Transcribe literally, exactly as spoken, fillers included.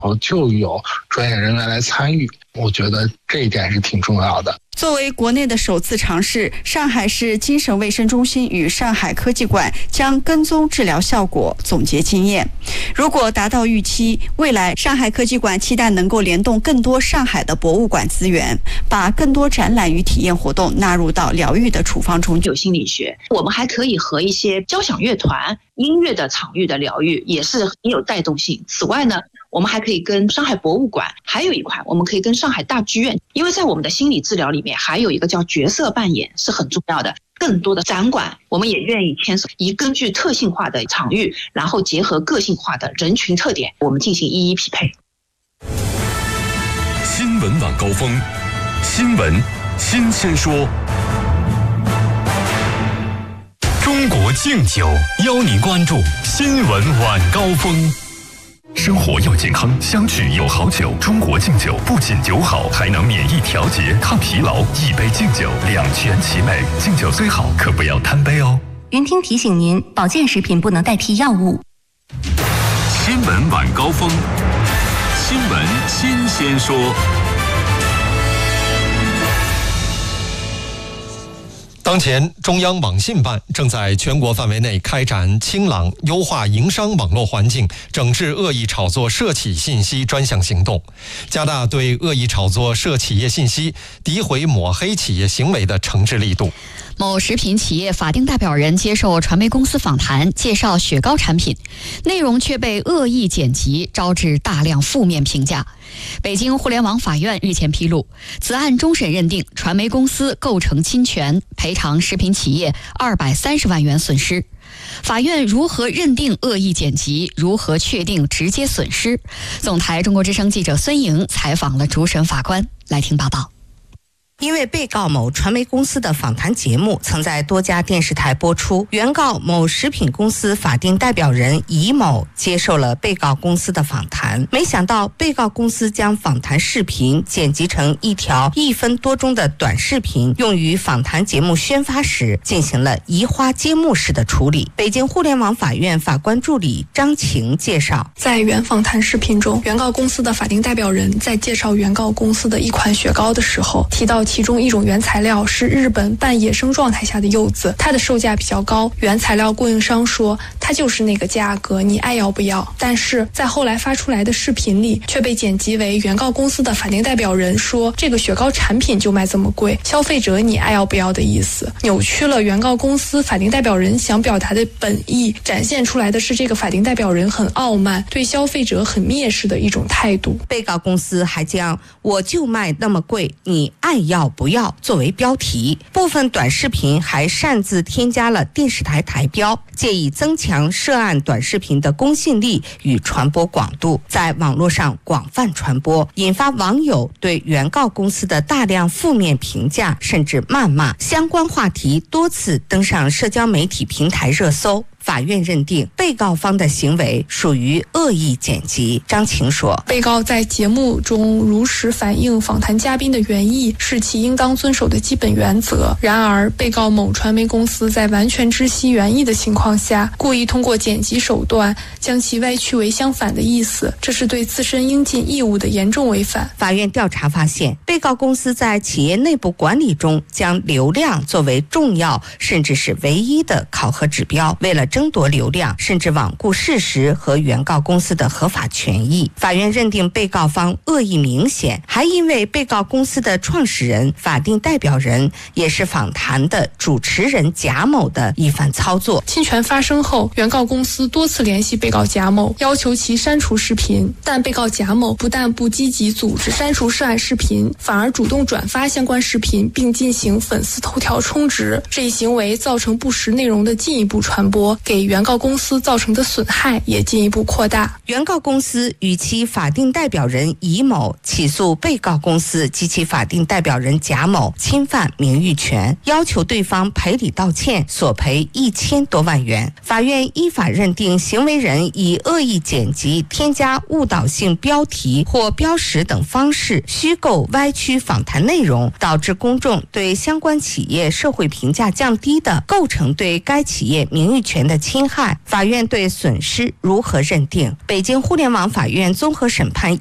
就有专业人员来参与，我觉得这一点是挺重要的。 作为国内的首次尝试，上海市精神卫生中心与上海科技馆将跟踪治疗效果，总结经验。如果达到预期，未来上海科技馆期待能够联动更多上海的博物馆资源，把更多展览与体验活动纳入到疗愈的处方中。 有心理学，我们还可以和一些交响乐团、音乐的场域的疗愈也是很有带动性。此外呢，我们还可以跟上海博物馆，还有一块我们可以跟上海大剧院，因为在我们的心理治疗里面还有一个叫角色扮演是很重要的。更多的展馆我们也愿意牵手，以根据特性化的场域，然后结合个性化的人群特点，我们进行一一匹配。 新闻晚高峰，新闻新鲜说。中国敬酒邀您关注新闻晚高峰。生活要健康，相聚有好酒。中国敬酒不仅酒好，还能免疫调节、抗疲劳。一杯敬酒，两全其美。敬酒最好，可不要贪杯哦。 云听提醒您，保健食品不能代替药物。 新闻晚高峰，新闻新鲜说。 当前，中央网信办正在全国范围内开展清朗、优化营商网络环境、整治恶意炒作涉企信息专项行动，加大对恶意炒作涉企业信息、诋毁抹黑企业行为的惩治力度。 某食品企业法定代表人接受传媒公司访谈，介绍雪糕产品，内容却被恶意剪辑，招致大量负面评价。北京互联网法院日前披露，此案终审认定传媒公司构成侵权，赔偿食品企业二百三十万元损失。法院如何认定恶意剪辑？如何确定直接损失？总台中国之声记者孙莹采访了主审法官，来听报道。 因为被告某传媒公司的访谈节目曾在多家电视台播出，原告某食品公司法定代表人乙某接受了被告公司的访谈，没想到被告公司将访谈视频剪辑成一条一分多钟的短视频，用于访谈节目宣发时进行了移花接木式的处理。北京互联网法院法官助理张晴介绍， 在原访谈视频中，原告公司的法定代表人在介绍原告公司的一款雪糕的时候，提到其中一种原材料是日本半野生状态下的柚子，它的售价比较高，原材料供应商说它就是那个价格，你爱要不要。但是在后来发出来的视频里却被剪辑为原告公司的法定代表人说这个雪糕产品就卖这么贵，消费者你爱要不要的意思，扭曲了原告公司法定代表人想表达的本意，展现出来的是这个法定代表人很傲慢，对消费者很蔑视的一种态度。 被告公司还将我就卖那么贵，你爱要不要作为标题，部分短视频还擅自添加了电视台台标，借以增强涉案短视频的公信力与传播广度，在网络上广泛传播，引发网友对原告公司的大量负面评价甚至谩骂，相关话题多次登上社交媒体平台热搜。法院认定被告方的行为属于恶意剪辑。张晴说， 被告在节目中如实反映访谈嘉宾的原意是其应当遵守的基本原则，然而被告某传媒公司在完全知悉原意的情况下，故意通过剪辑手段将其歪曲为相反的意思，这是对自身应尽义务的严重违反。 法院调查发现，被告公司在企业内部管理中将流量作为重要甚至是唯一的考核指标，为了争夺流量，甚至罔顾事实和原告公司的合法权益。法院认定被告方恶意明显，还因为被告公司的创始人、法定代表人也是访谈的主持人贾某的一番操作。 侵权发生后，原告公司多次联系被告贾某，要求其删除视频，但被告贾某不但不积极组织删除涉案视频，反而主动转发相关视频，并进行粉丝头条充值。这一行为造成不实内容的进一步传播，给原告公司造成的损害也进一步扩大。 原告公司与其法定代表人乙某起诉被告公司及其法定代表人贾某侵犯名誉权，要求对方赔礼道歉，索赔一千多万元。法院依法认定行为人以恶意剪辑、添加误导性标题或标识等方式虚构歪曲访谈内容，导致公众对相关企业社会评价降低的，构成对该企业名誉权的的侵害，法院对损失如何认定？北京互联网法院综合审判